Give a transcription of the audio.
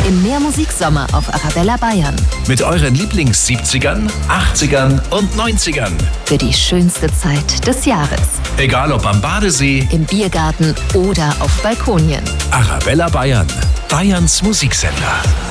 im Mehrmusiksommer auf Arabella Bayern. Mit euren Lieblings-70ern, 80ern und 90ern. Für die schönste Zeit des Jahres. Egal ob am Badesee, Im Biergarten oder auf Balkonien. Arabella Bayern, Bayerns Musiksender.